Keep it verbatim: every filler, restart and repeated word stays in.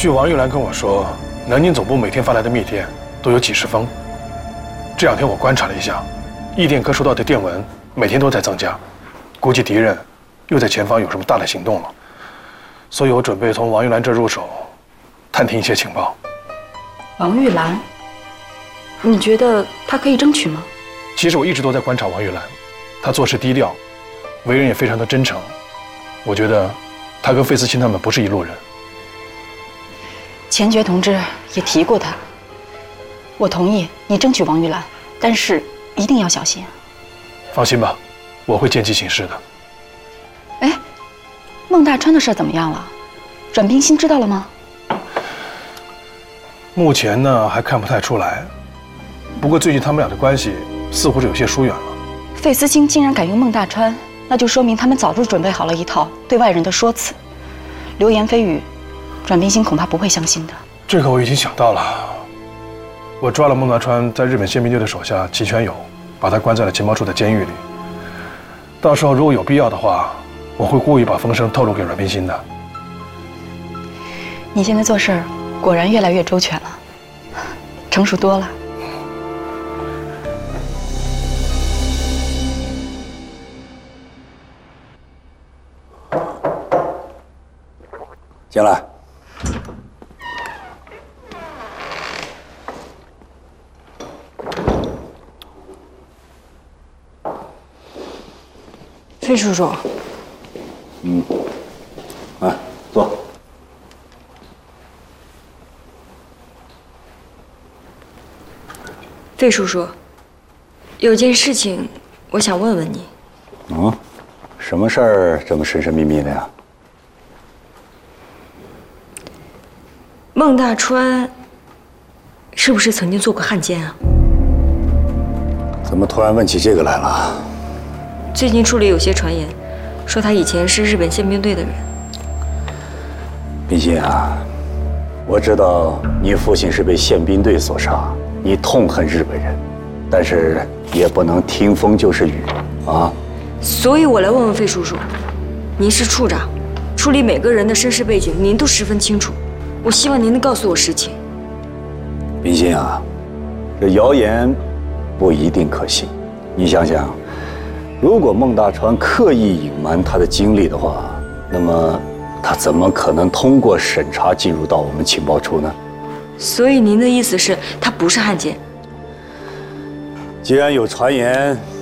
据王玉兰跟我说，南京总部每天发来的密电都有几十封。这两天我观察了一下，驿电科收到的电文每天都在增加，估计敌人又在前方有什么大的行动了。所以我准备从王玉兰这入手，探听一些情报。 王玉兰，你觉得她可以争取吗？ 其实我一直都在观察王玉兰，她做事低调，为人也非常的真诚。我觉得她跟费思清他们不是一路人。 钱觉同志也提过她，我同意你争取王玉兰，但是一定要小心。 放心吧，我会见机行事的。 哎，孟大川的事怎么样了？阮冰心知道了吗？ 目前呢还看不太出来，不过最近他们俩的关系似乎是有些疏远了。 费思清竟然敢用孟大川，那就说明他们早就准备好了一套对外人的说辞，流言蜚语，阮冰心恐怕不会相信的。 这个我已经想到了，我抓了孟大川在日本宪兵队的手下齐全友，把他关在了情报处的监狱里。到时候如果有必要的话，我会故意把风声透露给阮冰心的。 你现在做事儿果然越来越周全了，成熟多了。 进来。 费叔叔。 嗯，来坐。 费叔叔，有件事情我想问问你。 嗯，什么事儿这么神神秘秘的呀？ 孟大川是不是曾经做过汉奸啊？ 怎么突然问起这个来了？ 最近处里有些传言，说他以前是日本宪兵队的人。 冰心啊，我知道你父亲是被宪兵队所杀，你痛恨日本人，但是也不能听风就是雨啊。 所以我来问问费叔叔，您是处长，处理每个人的身世背景您都十分清楚，我希望您能告诉我实情。 冰心啊，这谣言不一定可信。你想想，如果孟大川刻意隐瞒他的经历的话，那么他怎么可能通过审查进入到我们情报处呢？ 所以您的意思是，他不是汉奸？ 既然有传言